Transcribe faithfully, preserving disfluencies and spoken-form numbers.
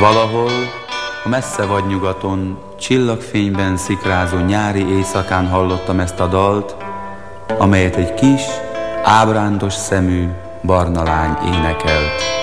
Valahol, a messze vadnyugaton, csillagfényben szikrázó nyári éjszakán hallottam ezt a dalt, amelyet egy kis, ábrándos szemű barna lány énekelt.